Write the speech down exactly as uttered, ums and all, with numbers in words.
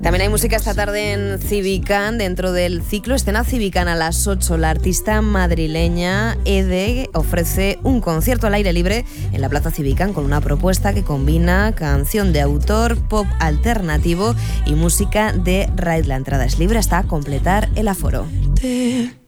También hay música esta tarde en Civican, dentro del ciclo Escena Civican a las ocho. La artista madrileña Ede ofrece un concierto al aire libre en la Plaza Civican con una propuesta que combina canción de autor, pop alternativo y música de raid. La entrada es libre hasta completar el aforo.